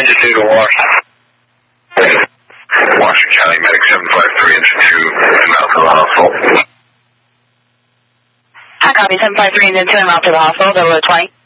Ranger 2 to Washington. Washington County Medic 753 into 2 and out to the hospital. I copy 753 and then 2 and out to the hospital, 0020.